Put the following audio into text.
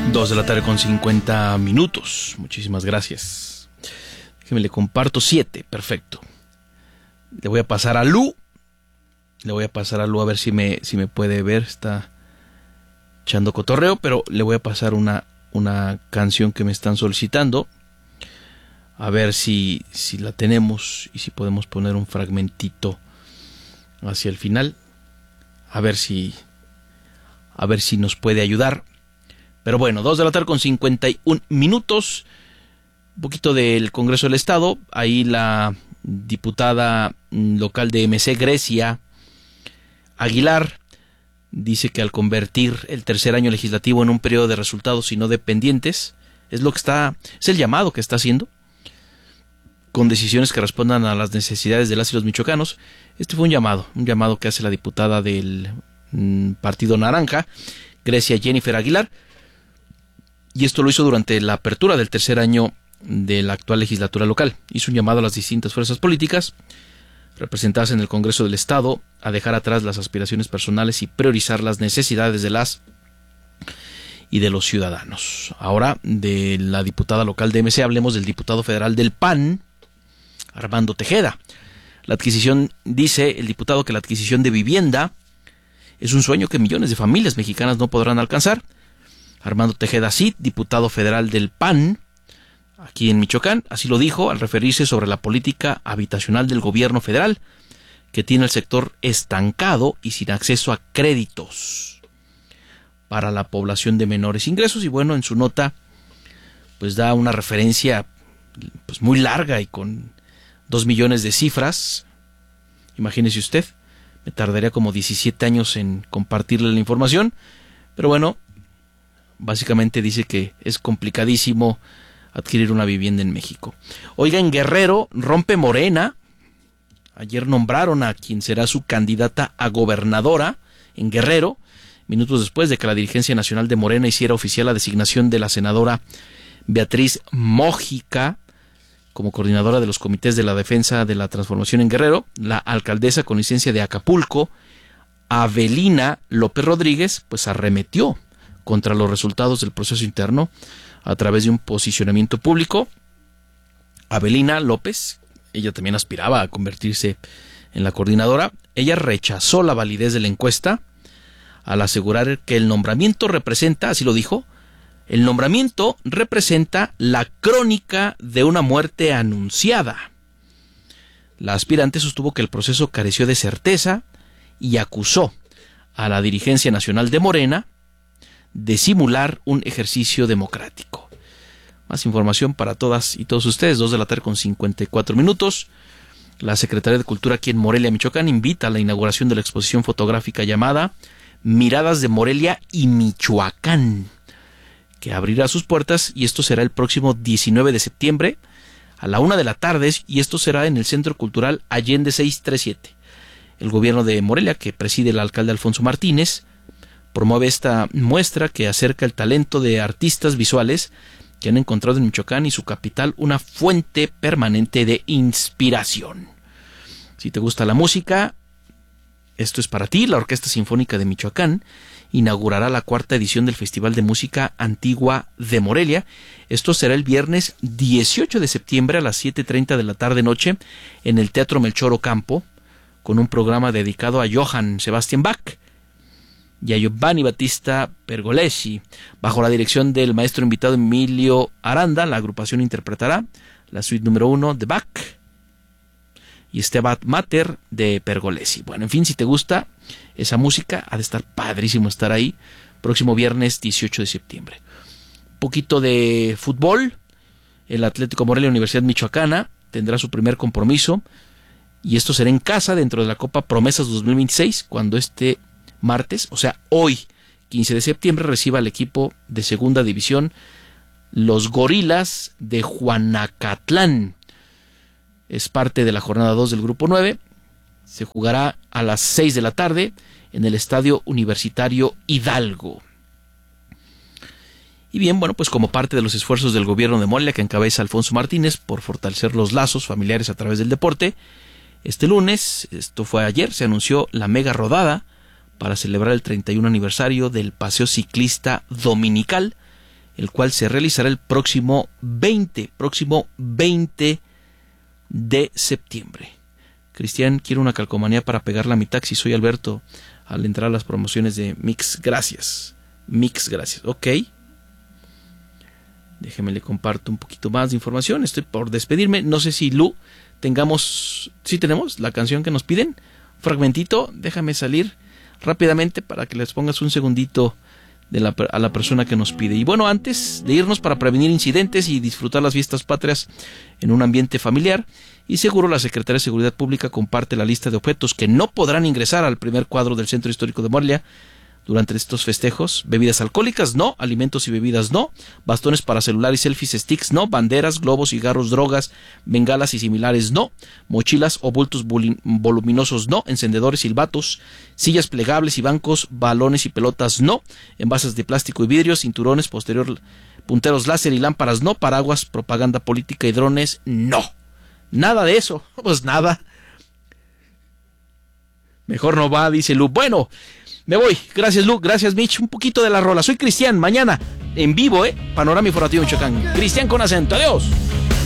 2 de la tarde con 50 minutos. Muchísimas gracias. Déjeme le comparto 7. Perfecto. Le voy a pasar a Lu. A ver si me puede ver. Está echando cotorreo, pero le voy a pasar una canción que me están solicitando. A ver si la tenemos y si podemos poner un fragmentito hacia el final. A ver si nos puede ayudar. Pero bueno, 2 de la tarde con 51 minutos. Un poquito del Congreso del Estado. Ahí la diputada local de MC, Grecia Aguilar, dice que al convertir el tercer año legislativo en un periodo de resultados y no dependientes, es el llamado que está haciendo, con decisiones que respondan a las necesidades de las y los michoacanos. Este fue un llamado que hace la diputada del Partido Naranja, Grecia Jennifer Aguilar, y esto lo hizo durante la apertura del tercer año de la actual legislatura local. Hizo un llamado a las distintas fuerzas políticas representadas en el Congreso del Estado a dejar atrás las aspiraciones personales y priorizar las necesidades de las y de los ciudadanos. Ahora, de la diputada local de MC, hablemos del diputado federal del PAN, Armando Tejeda. Dice el diputado que la adquisición de vivienda es un sueño que millones de familias mexicanas no podrán alcanzar. Armando Tejeda Cid, diputado federal del PAN, aquí en Michoacán, así lo dijo al referirse sobre la política habitacional del gobierno federal, que tiene el sector estancado y sin acceso a créditos para la población de menores ingresos. Y bueno, en su nota pues da una referencia pues muy larga y con 2 millones de cifras. Imagínese usted, me tardaría como 17 años en compartirle la información, pero bueno, básicamente dice que es complicadísimo adquirir una vivienda en México. Oiga, en Guerrero rompe Morena. Ayer nombraron a quien será su candidata a gobernadora en Guerrero, minutos después de que la dirigencia nacional de Morena hiciera oficial la designación de la senadora Beatriz Mójica como coordinadora de los comités de la defensa de la transformación en Guerrero. La alcaldesa con licencia de Acapulco, Avelina López Rodríguez, pues arremetió contra los resultados del proceso interno a través de un posicionamiento público. Avelina López, ella también aspiraba a convertirse en la coordinadora. Ella rechazó la validez de la encuesta al asegurar que el nombramiento representa, así lo dijo, el nombramiento representa la crónica de una muerte anunciada. La aspirante sostuvo que el proceso careció de certeza y acusó a la dirigencia nacional de Morena de simular un ejercicio democrático. Más información para todas y todos ustedes. 2 de la tarde con 54 minutos. La Secretaría de Cultura aquí en Morelia, Michoacán, invita a la inauguración de la exposición fotográfica llamada Miradas de Morelia y Michoacán, que abrirá sus puertas, y esto será el próximo 19 de septiembre a la 1 de la tarde, y esto será en el Centro Cultural Allende 637. El gobierno de Morelia, que preside el alcalde Alfonso Martínez, promueve esta muestra que acerca el talento de artistas visuales que han encontrado en Michoacán y su capital una fuente permanente de inspiración. Si te gusta la música, esto es para ti. La Orquesta Sinfónica de Michoacán inaugurará la 4ª edición del Festival de Música Antigua de Morelia. Esto será el viernes 18 de septiembre a las 7:30 de la tarde-noche en el Teatro Melchor Ocampo, con un programa dedicado a Johann Sebastian Bach y a Giovanni Battista Pergolesi. Bajo la dirección del maestro invitado Emilio Aranda, la agrupación interpretará la suite número 1 de Bach y Stabat Mater de Pergolesi. Bueno, en fin, si te gusta esa música, ha de estar padrísimo estar ahí. Próximo viernes 18 de septiembre. Un poquito de fútbol. El Atlético Morelia Universidad Michoacana tendrá su primer compromiso, y esto será en casa dentro de la Copa Promesas 2026, cuando este martes, o sea hoy, 15 de septiembre, reciba al equipo de segunda división, los Gorilas de Juanacatlán. Es parte de la jornada 2 del grupo 9. Se jugará a las 6 de la tarde en el Estadio Universitario Hidalgo. Y bien, bueno, pues como parte de los esfuerzos del gobierno de Morelia, que encabeza Alfonso Martínez, por fortalecer los lazos familiares a través del deporte, este lunes, esto fue ayer, se anunció la mega rodada para celebrar el 31 aniversario del Paseo Ciclista Dominical, el cual se realizará el próximo 20 de septiembre. Cristian, quiero una calcomanía para pegarla a mi taxi. Soy Alberto. Al entrar a las promociones de Mix, gracias. Ok. Déjeme le comparto un poquito más de información. Estoy por despedirme. No sé si Lu tengamos... ¿Sí tenemos la canción que nos piden? Fragmentito. Déjame salir rápidamente para que les pongas un segundito a la persona que nos pide. Y bueno, antes de irnos, para prevenir incidentes y disfrutar las fiestas patrias en un ambiente familiar y seguro, la Secretaría de Seguridad Pública comparte la lista de objetos que no podrán ingresar al primer cuadro del Centro Histórico de Morelia durante estos festejos: bebidas alcohólicas, no; alimentos y bebidas, no; bastones para celular y selfies, sticks, no; banderas, globos, cigarros, drogas, bengalas y similares, no; mochilas o bultos voluminosos, no; encendedores, silbatos, sillas plegables y bancos, balones y pelotas, no; envases de plástico y vidrio, cinturones, punteros láser y lámparas, no; paraguas, propaganda política y drones, no. Nada de eso. Pues nada. Mejor no va, dice Lu. Bueno, me voy. Gracias, Lu. Gracias, Mitch. Un poquito de la rola. Soy Cristian. Mañana en vivo, Panorama Informativo Michoacán. Cristian con acento. Adiós.